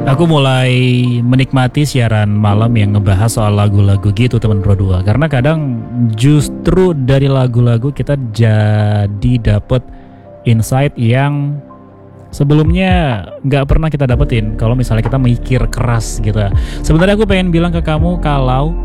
Aku mulai menikmati siaran malam yang ngebahas soal lagu-lagu gitu teman Pro 2. Karena kadang justru dari lagu-lagu kita jadi dapet insight yang sebelumnya nggak pernah kita dapetin kalau misalnya kita mikir keras gitu. Sebenarnya aku pengen bilang ke kamu kalau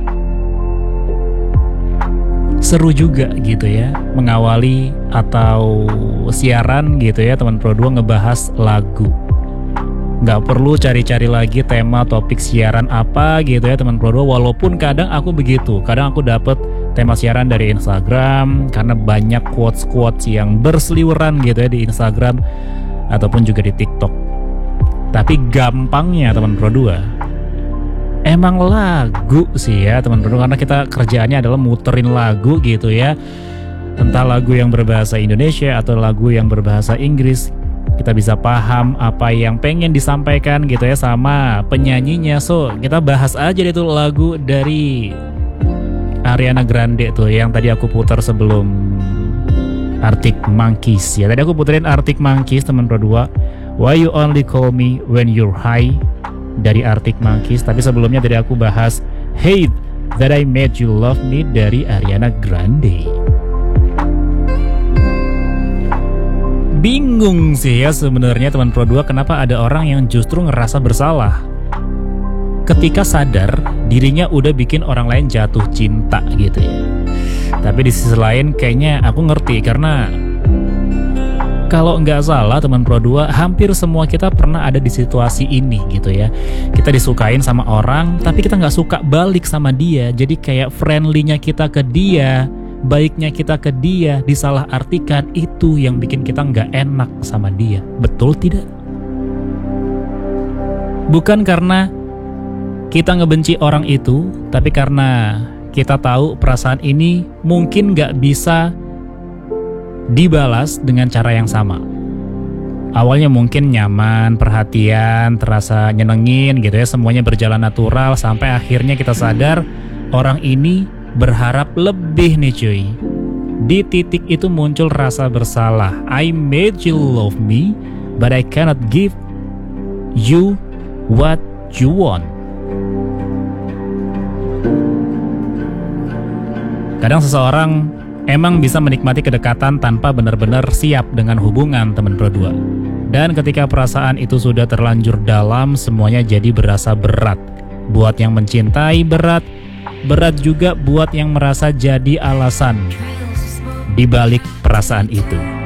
seru juga gitu ya mengawali atau siaran gitu ya teman Pro 2 ngebahas lagu. Nggak perlu cari-cari lagi tema topik siaran apa gitu ya teman Pro 2. Walaupun kadang aku begitu, kadang aku dapet tema siaran dari Instagram karena banyak quotes-quotes yang berseliweran gitu ya di Instagram ataupun juga di TikTok. Tapi gampangnya teman Pro 2 emang lagu sih ya teman Pro 2, karena kita kerjaannya adalah muterin lagu gitu ya. Entah lagu yang berbahasa Indonesia atau lagu yang berbahasa Inggris, kita bisa paham apa yang pengen disampaikan gitu ya sama penyanyinya. So kita bahas aja deh tuh lagu dari Ariana Grande tuh yang tadi aku putar sebelum Arctic Monkeys ya. Tadi aku puterin Arctic Monkeys teman Pro 2, Why You Only Call Me When You're High dari Arctic Monkeys. Tapi sebelumnya tadi aku bahas Hate That I Made You Love Me dari Ariana Grande. Bingung sih ya sebenarnya teman Pro 2 kenapa ada orang yang justru ngerasa bersalah ketika sadar dirinya udah bikin orang lain jatuh cinta gitu ya. Tapi di sisi lain kayaknya aku ngerti, karena kalau nggak salah teman Pro 2 hampir semua kita pernah ada di situasi ini gitu ya. Kita disukain sama orang tapi kita nggak suka balik sama dia. Jadi kayak friendly-nya kita ke dia, baiknya kita ke dia disalahartikan, itu yang bikin kita nggak enak sama dia. Betul tidak? Bukan karena kita ngebenci orang itu, tapi karena kita tahu perasaan ini mungkin nggak bisa dibalas dengan cara yang sama. Awalnya mungkin nyaman, perhatian, terasa nyenengin gitu ya, semuanya berjalan natural sampai akhirnya kita sadar orang ini berharap lebih nih cuy. Di titik itu muncul rasa bersalah. I made you love me, but I cannot give you what you want. Kadang seseorang emang bisa menikmati kedekatan tanpa benar-benar siap dengan hubungan teman Pro 2. Dan ketika perasaan itu sudah terlanjur dalam, semuanya jadi berasa berat. Buat yang mencintai berat juga buat yang merasa jadi alasan di balik perasaan itu.